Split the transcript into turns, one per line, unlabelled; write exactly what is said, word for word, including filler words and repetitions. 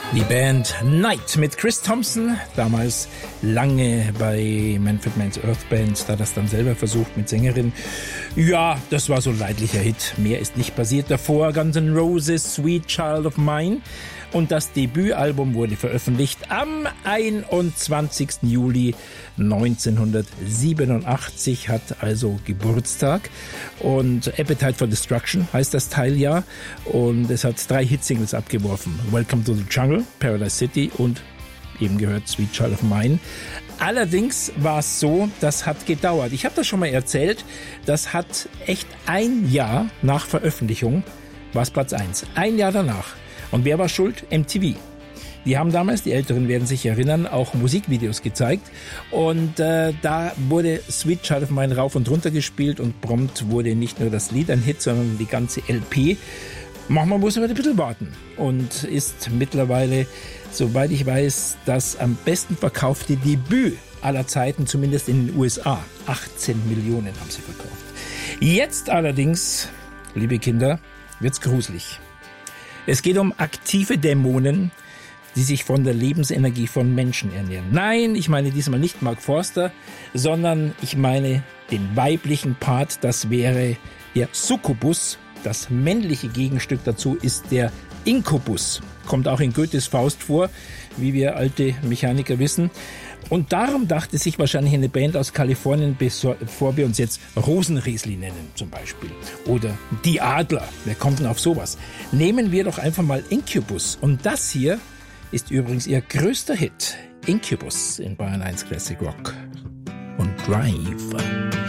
Die Band Night mit Chris Thompson, damals lange bei Manfred Mann's Earth Band, da das dann selber versucht mit Sängerin. Ja, das war so ein leidlicher Hit. Mehr ist nicht passiert davor. Guns N' Roses, Sweet Child of Mine. Und das Debütalbum wurde veröffentlicht am einundzwanzigsten Juli neunzehnhundertsiebenundachtzig, hat also Geburtstag. Und Appetite for Destruction heißt das Teil ja. Und es hat drei Hitsingles abgeworfen. Welcome to the Jungle, Paradise City und eben gehört Sweet Child of Mine. Allerdings war es so, das hat gedauert. Ich habe das schon mal erzählt, das hat echt ein Jahr nach Veröffentlichung, war es Platz eins. Ein Jahr danach. Und wer war schuld? M T V. Die haben damals, die Älteren werden sich erinnern, auch Musikvideos gezeigt. Und äh, da wurde Sweet Child of Mine rauf und runter gespielt und prompt wurde nicht nur das Lied ein Hit, sondern die ganze L P. Manchmal muss man ein bisschen warten und ist mittlerweile, soweit ich weiß, das am besten verkaufte Debüt aller Zeiten, zumindest in den U S A. achtzehn Millionen haben sie verkauft. Jetzt allerdings, liebe Kinder, wird's gruselig. Es geht um aktive Dämonen, die sich von der Lebensenergie von Menschen ernähren. Nein, ich meine diesmal nicht Mark Forster, sondern ich meine den weiblichen Part, das wäre der Succubus. Das männliche Gegenstück dazu ist der Inkubus. Kommt auch in Goethes Faust vor, wie wir alte Mechaniker wissen. Und darum dachte sich wahrscheinlich eine Band aus Kalifornien, bevor wir uns jetzt Rosenriesli nennen zum Beispiel. Oder Die Adler, wer kommt denn auf sowas? Nehmen wir doch einfach mal Incubus. Und das hier ist übrigens ihr größter Hit. Incubus in Bayern eins Classic Rock und Drive.